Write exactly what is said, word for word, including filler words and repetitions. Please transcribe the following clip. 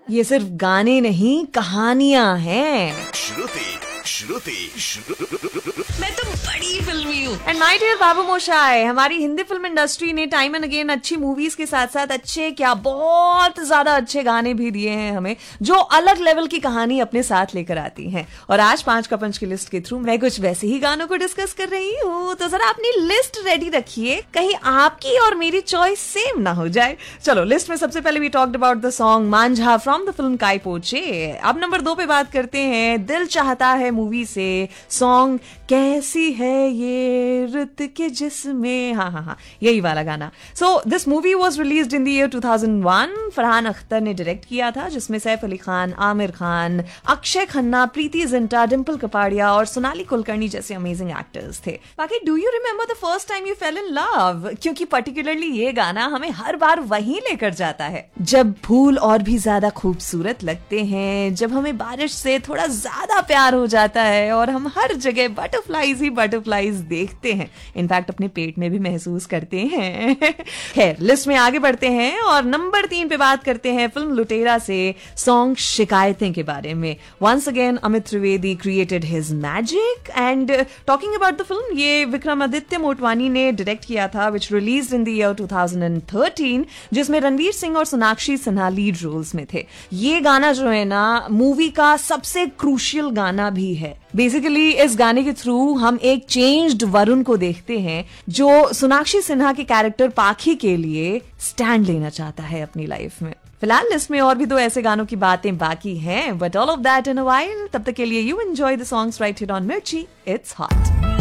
ये सिर्फ गाने नहीं, कहानियां हैं। श्रुति श्रुति मैं तो बड़ी फिल्मी हूँ। एंड माय डियर बाबू मोशाय, हमारी हिंदी फिल्म इंडस्ट्री ने टाइम एंड अगेन अच्छी मूवीज के साथ साथ अच्छे क्या बहुत ज्यादा अच्छे गाने भी दिए हैं हमें, जो अलग लेवल की कहानी अपने साथ लेकर आती हैं। और आज पांच का पंच की लिस्ट के थ्रू मैं कुछ वैसे ही गानों को डिस्कस कर रही हूँ, तो जरा अपनी लिस्ट रेडी रखिए, कहीं आपकी और मेरी चॉइस सेम ना हो जाए। चलो, लिस्ट में सबसे पहले we talked about the song Manjha from the film काय पोचे। अब नंबर दो पे बात करते हैं दिल चाहता है मूवी से सॉन्ग कैसी है ये रुत के जिसमें, हाँ हाँ हाँ यही वाला गाना। So this movie was released in the year two thousand one. Farhan Akhtar ने डायरेक्ट किया था, जिसमें सैफ अली खान, आमिर खान, अक्षय खन्ना, प्रीति जिंटा, डिम्पल कपाड़िया और सोनाली कुलकर्णी जैसे अमेजिंग एक्टर्स थे। बाकी do you remember the first time you fail in love? क्योंकि पर्टिकुलरली ये गाना हमें हर बार वहीं लेकर जाता है जब फूल और भी ज्यादा खूबसूरत लगते हैं, जब हमें बारिश से थोड़ा ज्यादा प्यार हो जाता है और हम हर जगह बटरफ्लाईज ही बटरफ्लाईज देखते हैं, इनफैक्ट अपने पेट में भी महसूस करते हैं। खैर, लिस्ट में आगे बढ़ते हैं और नंबर तीन पे बात करते हैं फिल्म लुटेरा से सॉन्ग शिकायतें के बारे में। Once again Amit Trivedi created his magic and talking about the film, ये विक्रमादित्य मोटवानी ने डायरेक्ट किया था, विच released in the year two thousand thirteen, जिसमें रणवीर सिंह और सोनाक्षी सिन्हा लीड रोल्स में थे। ये गाना जो है ना, मूवी का सबसे क्रूशियल गाना भी है। बेसिकली इस गाने के थ्रू हम एक चेंज्ड वरुण को देखते हैं, जो सोनाक्षी सिन्हा के कैरेक्टर पाखी के लिए स्टैंड लेना चाहता है अपनी लाइफ में। फिलहाल लिस्ट में और भी दो ऐसे गानों की बातें बाकी हैं, but all of that in a while. तब तक के लिए you enjoy the songs right here on मिर्ची, इट्स हॉट।